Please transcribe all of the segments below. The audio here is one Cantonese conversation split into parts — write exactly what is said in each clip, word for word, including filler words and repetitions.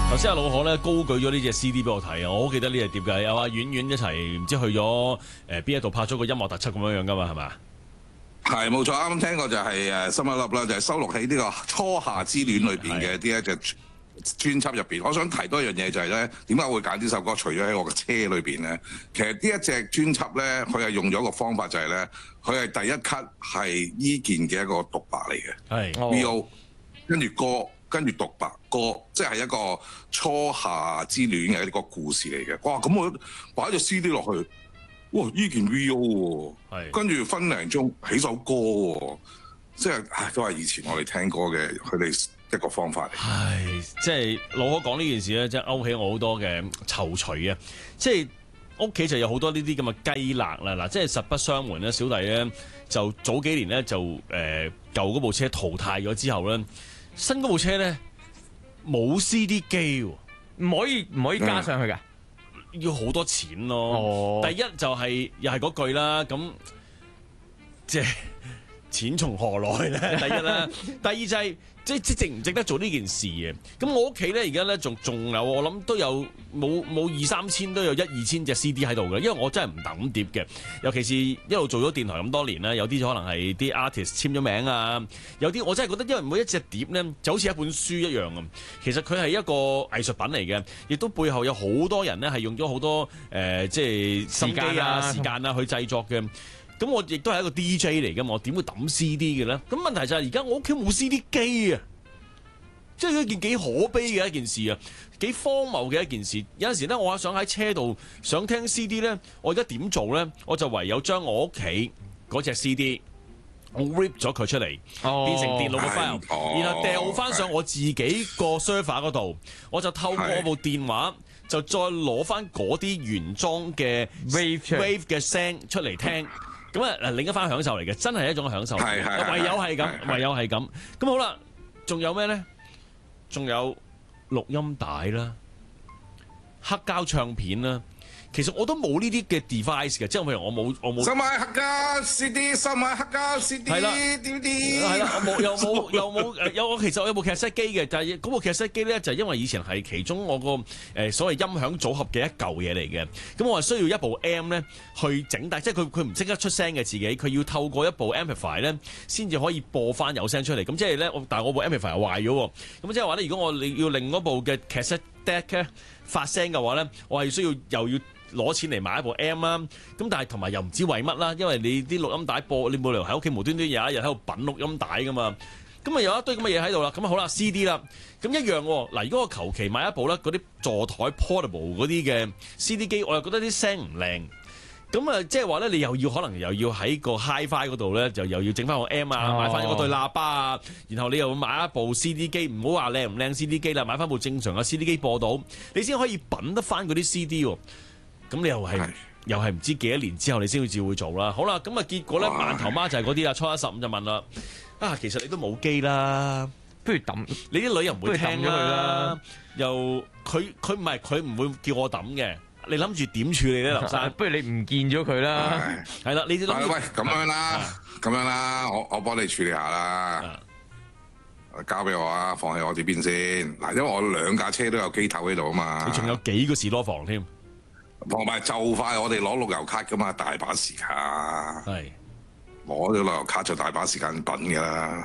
頭先阿老可咧高舉咗呢隻 C D 俾我睇啊，我好記得呢隻碟嘅，有阿婉婉一齊唔知去咗誒邊一度拍咗個音樂特輯咁樣樣噶嘛，係咪？ 係冇錯，啱啱聽過就係誒心一粒啦，就係收錄喺呢個初夏之戀裏邊嘅呢一隻專輯入邊。我想提多一樣嘢就係咧，點解會揀呢首歌？除咗喺我嘅車裏邊咧，其實呢一隻專輯咧，佢係用咗一個方法就係咧，佢係第一 cut 係伊健嘅一個獨白嚟嘅，係 V O， 跟住歌。跟住獨白歌，即係一個初夏之戀嘅一個故事嚟嘅。哇！咁我擺隻 C D 落去，哇！依件 V O 喎，係跟住分零鐘起首歌喎，即係唉，都係以前我哋聽歌嘅佢哋一個方法嚟。 係即係老可講呢件事咧，即係勾起我好多嘅躊躇啊！即係屋企就有好多呢啲咁嘅雞肋啦。嗱，即係實不相瞞咧，小弟咧就早幾年咧就誒、呃、舊嗰部車淘汰咗之後咧。新嗰部車咧冇 C D 機，唔可以唔可以加上去㗎？ 要好多錢咯。 哦、 第一就係、是、又係嗰句啦，咁即係錢從何來咧？第一啦，第二就係、是、即係值唔值得做呢件事嘅。咁我屋企咧而家咧仲仲有，我諗都有冇冇二三千都有一二千隻 C D 喺度嘅，因為我真係唔抌碟嘅。尤其是一路做咗電台咁多年啦，有啲可能係啲 artist 簽咗名啊，有啲我真係覺得，因為每一隻碟咧就好似一本書一樣啊。其實佢係一個藝術品嚟嘅，亦都背後有好多人咧係用咗好多誒、呃、即係心機啊、時間啊去製作嘅。咁我亦都係一個 D J 嚟㗎嘛，我點會抌 C D 嘅咧？咁問題就係而家我屋企冇 C D 機啊！即係一件幾可悲嘅一件事啊，幾荒謬嘅一件事。有陣時咧，我想喺車度想聽 C D 咧，我而家點做咧？我就唯有將我屋企嗰隻 C D 我 rip 咗佢出嚟， 哦、 變成電腦嘅 file，、哦、然後掉翻上我自己個 server 嗰度，我就透過我部電話就再攞翻嗰啲原裝嘅 wave wave 嘅聲出嚟聽。咁啊，嗱，另一番享受嚟嘅，真係一種享受。唯有係咁，唯有係咁。咁好啦，仲有咩咧？仲有錄音帶啦、黑膠唱片啦。其實我都冇呢啲嘅 device 嘅，即係譬如我冇我冇。收買黑膠 C D， 收買黑膠 C D， 係啦 D V D。係啦，我冇又冇又冇有我其實我有部劇室機嘅，但係嗰部劇室機咧就係、因為以前係其中我個誒、呃、所謂音響組合嘅一嚿嘢嚟嘅，咁我係需要一部 M 咧去整大，即係佢佢唔識得出聲嘅自己，佢要透過一部 amplifier 咧先至可以播翻有聲出嚟。咁即係咧，但係我部 amplifier 壞咗喎，咁即係話咧，如果我你要另嗰部嘅劇室 deck 咧發聲嘅話咧，我係需要又要。攞錢嚟買一部 M 啦，咁但係同埋又唔知為乜啦，因為你啲錄音帶播，你冇理由喺屋企無端端有一日喺度品錄音帶噶嘛，咁啊有一堆咁嘅嘢喺度啦，咁啊好啦 C D 啦，咁一樣喎，嗱如果我求其買一部咧嗰啲座台 portable 嗰啲嘅 C D 機，我又覺得啲聲唔靚，咁啊即係話咧你又要可能又要喺個 Hi-Fi 嗰度咧就又要整翻個 M 啊，買翻嗰對喇叭啊，然後你又買一部 C D 機，唔好話靚唔靚 C D 機啦，買翻部正常嘅 C D 機播到，你先可以品得翻嗰啲 C D 喎。咁你又係又係唔知幾多年之後你先會至會做啦。好啦，咁啊結果咧，萬頭媽就係嗰啲啦。初一十五就問啦，啊其實你都冇機啦，不如抌你啲女又唔會聽咗佢啦。又佢佢唔係佢唔會叫我抌嘅。你諗住點處理咧，劉生？不如你唔見咗佢啦。係啦，你諗住喂咁樣啦，咁樣啦，我我幫你處理下啦。交俾我啊，放喺我呢邊先。嗱，因為我兩架車都有機頭喺度啊嘛。 你仲有幾個士多房添？ 同埋就快我哋攞路由卡噶嘛，大把時間。係攞咗路由卡就大把時間品噶啦。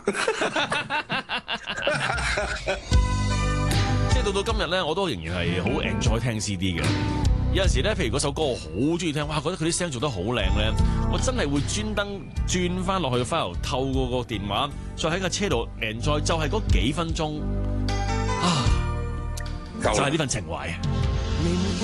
即係到到今日咧，我都仍然係好 enjoy 聽 C D 嘅。有陣時咧，譬如嗰首歌我好中意聽，哇，覺得佢啲聲做得好靚咧，我真係會專登轉翻落去個 file，透過個電話，再喺架車度 enjoy，就係嗰幾分鐘啊，就係呢份情懷。